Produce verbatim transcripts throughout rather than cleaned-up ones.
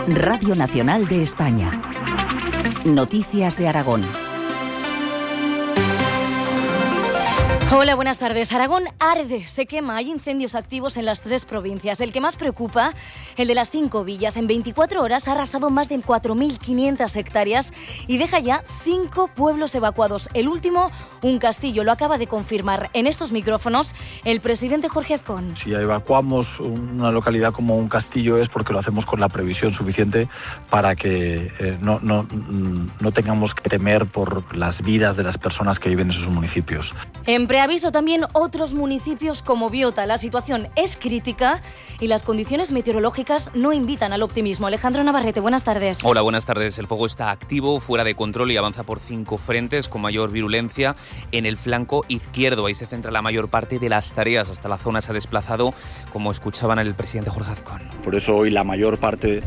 Radio Nacional de España. Noticias de Aragón. Hola, buenas tardes. Aragón arde, se quema, hay incendios activos en las tres provincias. El que más preocupa, el de las cinco villas. En veinticuatro horas ha arrasado más de cuatro mil quinientas hectáreas y deja ya cinco pueblos evacuados. El último, un castillo, lo acaba de confirmar en estos micrófonos el presidente Jorge Azcón. Si evacuamos una localidad como un castillo es porque lo hacemos con la previsión suficiente para que eh, no, no, no tengamos que temer por las vidas de las personas que viven en esos municipios. En preaviso también otros municipios como Biota. La situación es crítica y las condiciones meteorológicas no invitan al optimismo. Alejandro Navarrete, buenas tardes. Hola, buenas tardes. El fuego está activo, fuera de control y avanza por cinco frentes con mayor virulencia. En el flanco izquierdo, ahí se centra la mayor parte de las tareas. Hasta la zona se ha desplazado, como escuchaban el presidente Jorge Azcón. Por eso hoy la mayor parte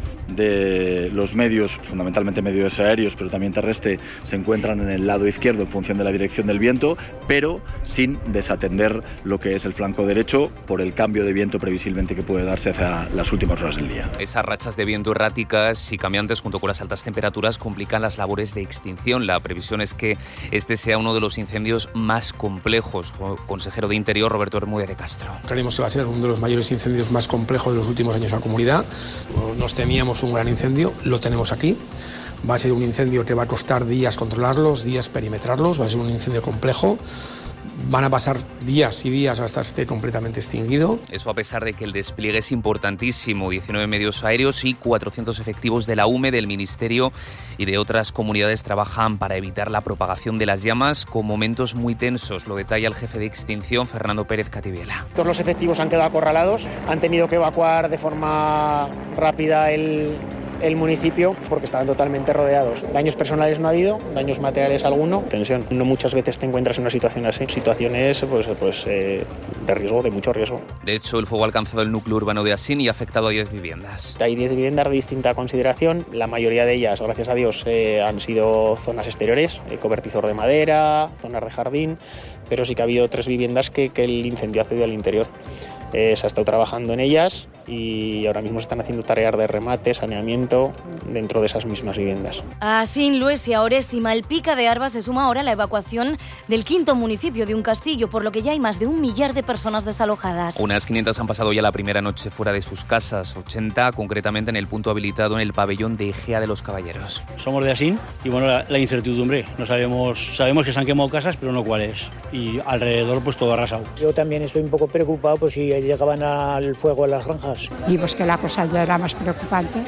de los medios, fundamentalmente medios aéreos, pero también terrestre, se encuentran en el lado izquierdo en función de la dirección del viento, pero sin desatender lo que es el flanco derecho por el cambio de viento previsiblemente que puede darse hacia las últimas horas del día. Esas rachas de viento erráticas y cambiantes junto con las altas temperaturas complican las labores de extinción. La previsión es que este sea uno de los incendios más complejos. Consejero de Interior, Roberto Bermúdez de Castro. Creemos que va a ser uno de los mayores incendios más complejos de los últimos años en la comunidad. Nos temíamos un gran incendio, lo tenemos aquí. Va a ser un incendio que va a costar días controlarlos, días perimetrarlos, va a ser un incendio complejo. Van a pasar días y días hasta que esté completamente extinguido. Eso a pesar de que el despliegue es importantísimo. diecinueve medios aéreos y cuatrocientos efectivos de la U M E, del Ministerio y de otras comunidades trabajan para evitar la propagación de las llamas con momentos muy tensos. Lo detalla el jefe de extinción, Fernando Pérez Cativiela. Todos los efectivos han quedado acorralados, han tenido que evacuar de forma rápida el... el municipio porque estaban totalmente rodeados. Daños personales no ha habido, daños materiales alguno. Tensión. No muchas veces te encuentras en una situación así. Situaciones pues, pues, eh, de riesgo, de mucho riesgo. De hecho, el fuego ha alcanzado el núcleo urbano de Asín y ha afectado a diez viviendas. Hay diez viviendas de distinta consideración. La mayoría de ellas, gracias a Dios, eh, han sido zonas exteriores, eh, cobertizor de madera, zonas de jardín, pero sí que ha habido tres viviendas que, que el incendio ha cedido al interior. Eh, se ha estado trabajando en ellas y ahora mismo se están haciendo tareas de remate, saneamiento dentro de esas mismas viviendas. Asín, Luesia, Ores y Malpica de Arba se suma ahora la evacuación del quinto municipio de un castillo, por lo que ya hay más de un millar de personas desalojadas. Unas quinientas han pasado ya la primera noche fuera de sus casas, ochenta concretamente en el punto habilitado en el pabellón de Egea de los Caballeros. Somos de Asín y bueno, la, la incertidumbre, no sabemos, sabemos que se han quemado casas, pero no cuáles, y alrededor pues todo arrasado. Yo también estoy un poco preocupado pues si llegaban al fuego a las granjas. Y pues que la cosa ya era más preocupante.